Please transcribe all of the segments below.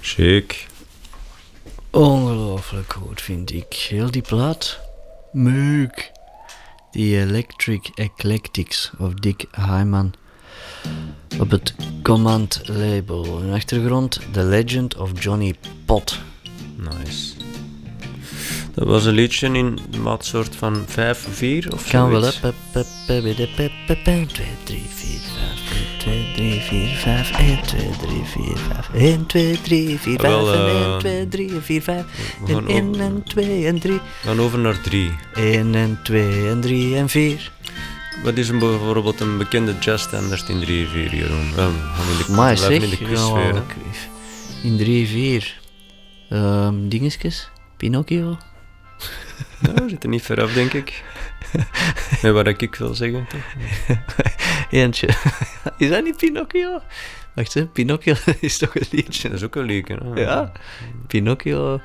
Chic. Ongelooflijk goed vind ik. Heel die plaat. Meuk. Die Electric Eclectics of Dick Hyman. Op het Command label. In de achtergrond The Legend of Johnny Pot. Nice. Dat was een liedje in de maatsoort van 5-4 of Kan wel, hè? zoiets. 1, 2, 3, 4, 5. 1, 2, 3, 4, 5. 1, 2, 3, 4, 5. 1, 2, 3, 4, 5. 1, 2, 3, 4, 5. En 1 en 2 en 3. We gaan over naar 3. 1 en 2 en 3 en 4. Wat is bijvoorbeeld een bekende jazzstandard in 3-4, Jeroen? Wel, Maar blijven in zeg, de quizsfeer, hè. in 3-4. Dingetjes? Pinocchio? Nou, zit er niet ver af, denk ik. Nee, wat ik wil zeggen, toch? Eentje. Is dat niet Pinocchio? Wacht eens, Pinocchio is toch een liedje? Dat is ook een liedje, hè? Ja, Pinocchio.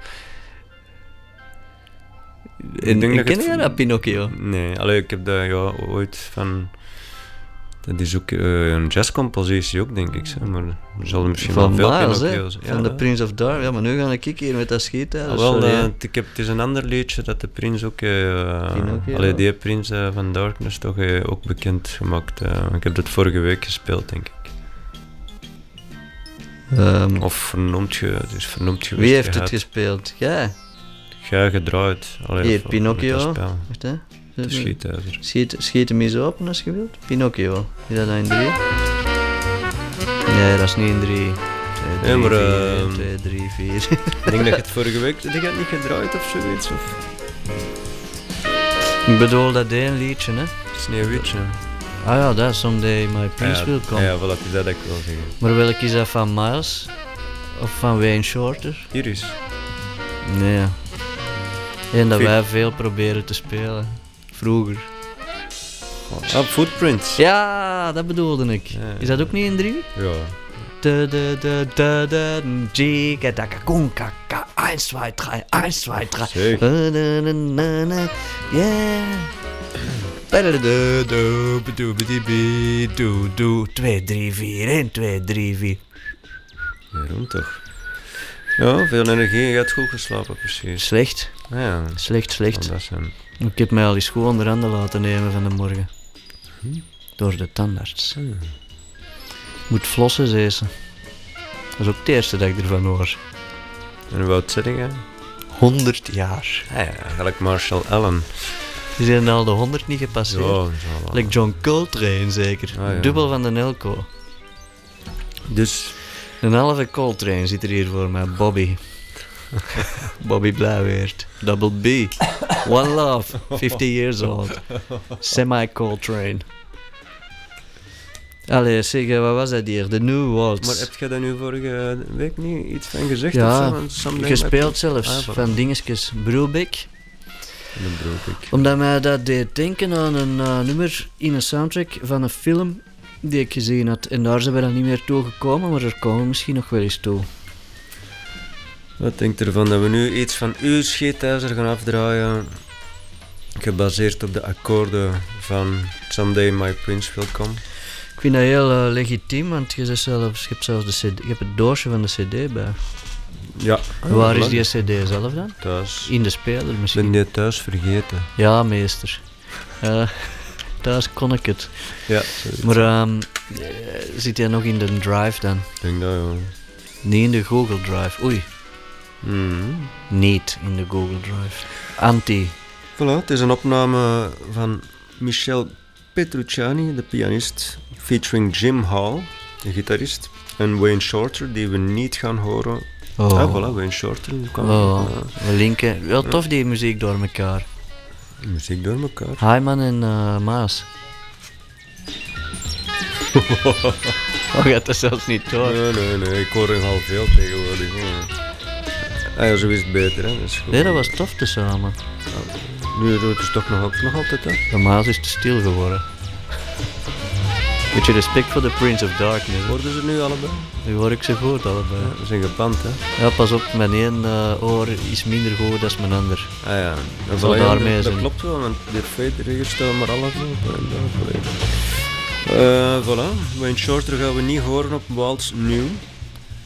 Ik denk Ken jij dat, Pinocchio? Nee, alleen ik heb dat ooit van... Dat is ook een jazzcompositie ook, denk ik. Zeg. Maar er zal er misschien Van wel veel Miles, hè? Pinocchio's... Van de Prince of Dark. Ja, maar nu ga ik hier met dat schieten. Het is een ander liedje dat de prins ook... Pinocchio. Allee, die prins van Darkness toch ook bekend gemaakt. Ik heb dat vorige week gespeeld, denk ik. Of vernoemd, het is vernoemd geweest. Wie heeft het gehad. gespeeld? Jij? Jij gedraaid. Allee, Hier, of Pinocchio. met dat spel. Wacht, hè? De schietijzer. Schiet hem eens open als je wilt. Pinocchio. Is dat dan in 3? Nee, dat is niet in 3. 2, 3, Ja, maar, 4, 2, 3, 4. Ik denk dat je het vorige week... Heb je het niet gedraaid of zoiets? Of... Ik bedoel dat één liedje, hè? Sneeuwwitje. Ah ja, dat is Someday My Prince Will Come. Ja, voilà, het is dat ik wil zeggen. Maar welk is dat van Miles? Of van Wayne Shorter? Iris. Nee. En dat Vier. wij veel proberen te spelen. Vroeger. Ah, Footprints. Ja, dat bedoelde ik. Ja. Is dat ook niet in 3? Ja. G, Kunka, 1, 2, 3, 1, 2, 3. Zeker. Yeah. 2, 3, 4, 1, 2, 3, 4. Jeroen toch. Ja, veel energie. Je hebt goed geslapen, precies. Slecht, Ja, slecht. kan dat zijn. Ik heb mij al eens goed onder handen laten nemen van de morgen. Door de tandarts. Moet flossen, zei ze. Dat is ook het eerste dat ik ervan hoor. En hoe oud zit jij? 100 jaar. Ja, gelijk Marshall Allen. Die zijn al de 100 niet gepasseerd. Zo. Like John Coltrane zeker. Ah, ja. Dubbel van de Nelco. Dus... Een halve Coltrane zit er hier voor mij. Bobby. Bobby Blijweert. Double B. One Love. 50 years old. Semi-Coltrane. Allee, zeg, wat was dat hier? De New Waltz. Maar heb jij daar nu vorige week niet iets van gezegd? Ja, of zo? Want Someday gespeeld My- zelfs. Ah, voilà. Van dingetjes Brubeck. Dat bedoel ik. Omdat mij dat deed denken aan een nummer in een soundtrack van een film die ik gezien had. En daar zijn we dan niet meer toe gekomen, maar er komen we misschien nog wel eens toe. Wat denkt ervan dat we nu iets van uw schietijzer gaan afdraaien, gebaseerd op de akkoorden van Someday My Prince Will Come? Ik vind dat heel legitiem, want je hebt zelfs de CD, je hebt het doosje van de CD bij. Ja. Waar is die CD zelf dan? Thuis. In de speler Ik misschien. ben die thuis vergeten. Ja, meester. Thuis kon ik het. Ja. Maar zit jij nog in de drive dan? Ik denk dat, ja. Niet in de Google Drive. Oei, niet in de Google Drive. Anti. Voilà, het is een opname van Michel Petrucciani, de pianist, featuring Jim Hall, de gitarist, en Wayne Shorter, die we niet gaan horen. Oh. Ah, voilà, Wayne Shorter. Die kwam We linken. Wel tof die muziek door elkaar. muziek door elkaar. Hyman en Maas. Oh, gaat dat zelfs niet door. Nee, ik hoor er al veel tegenwoordig. Ja. Ah ja, zo is het beter, hè. Dat is goed. Nee, dat was tof tezamen. Nu doet het toch nog altijd, hè. De Maas is te stil geworden. Beetje respect voor de Prince of Darkness. Worden ze nu allebei? Nu hoor ik ze goed allebei. Ze zijn gepand, hè. Ja, pas op, mijn één oor is minder goed dan mijn ander. Ah ja, en Zal voilà, daarmee dat zijn. klopt wel, want de Federer stellen maar alles op. En voilà, Wayne Shorter gaan we niet horen op Waltz New.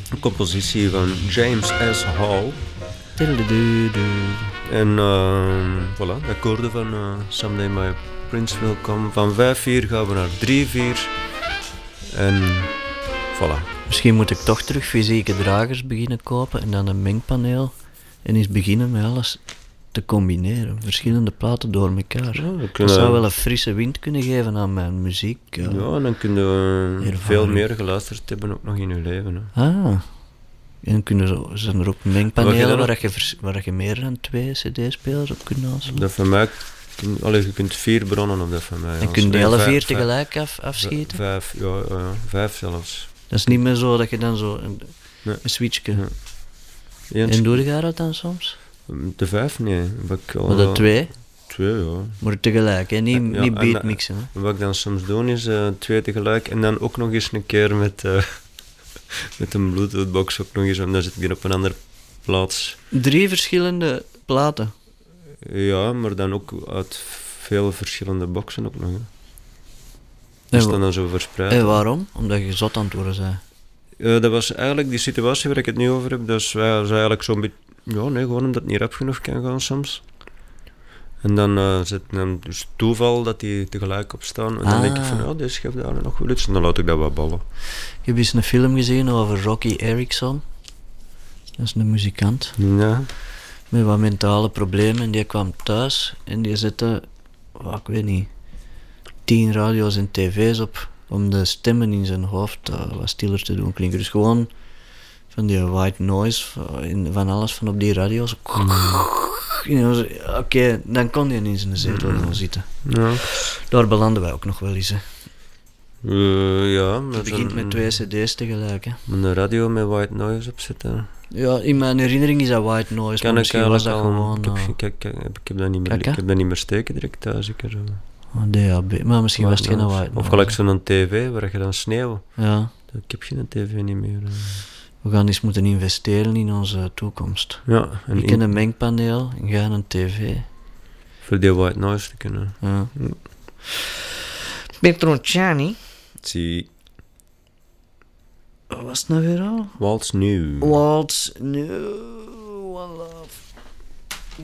Een compositie van James S. Hall. Tiddelidoedoe. En voilà, de akkoorden van Someday My Prince Will Come. Van 5-4 gaan we naar 3-4. En voilà. Misschien moet ik toch terug fysieke dragers beginnen kopen en dan een mengpaneel. En eens beginnen met alles te combineren. Verschillende platen door elkaar. Ja, Dat zou wel een frisse wind kunnen geven aan mijn muziek. Ja, en dan kun je ervaring. veel meer geluisterd hebben ook nog in je leven. Hè. Ah. En zijn er ook mengpanelen waar je meer dan 2 cd-spelers op kunt aansluiten? Dat van mij, je kunt 4 bronnen op dat van mij. En kun je alle 4 tegelijk afschieten? 5, ja, 5 zelfs. Dat is niet meer zo dat je dan zo een switchje... Ja. En doe je dat dan soms? De 5, nee. Maar de 2? 2, ja. Maar tegelijk, hè? Niet beatmixen. Hè? Wat ik dan soms doe is 2 tegelijk en dan ook nog eens een keer met een Bluetooth-box ook nog eens, en dan zit ik weer op een andere plaats. 3 verschillende platen? Ja, maar dan ook uit veel verschillende boxen ook nog. Hè. Die staan dan zo verspreid. En waarom? Omdat je zot aan het worden bent. Dat was eigenlijk die situatie waar ik het nu over heb. Dus wij zijn eigenlijk zo'n beetje... Ja, nee, gewoon omdat het niet rap genoeg kan gaan soms. En dan zit dan dus toeval dat die tegelijk opstaan. En dan denk ik van, ja, deze geeft daar nog wel iets. En dan laat ik dat wat ballen. Ik heb eens een film gezien over Rocky Erickson. Dat is een muzikant. Ja. Met wat mentale problemen. En die kwam thuis en die zette, ik weet niet, 10 radio's en tv's op om de stemmen in zijn hoofd wat stiller te doen klinken. Dus gewoon van die white noise, van alles van op die radio's. Oké, dan kon hij in zijn zetel gaan zitten. Ja. Daar belanden wij ook nog wel eens. Hè. Ja. Het begint met 2 cd's tegelijk. Hè. Met een radio met white noise opzetten. Ja, in mijn herinnering is dat white noise, maar misschien was dat gewoon... Ik heb dat niet meer, ik heb dat niet meer steken direct thuis. Ik er zo. DAB, maar misschien was het geen white noise. Of gelijk zo'n tv waar je dan sneeuw. Ja. Ik heb geen tv niet meer. We gaan eens moeten investeren in onze toekomst. Ja. Ik ken een mengpaneel en jij een tv. Voor die white noise te kunnen. Ja. Petrociani. Zie. Wat was het nou weer al? Waltz New. Waltz New.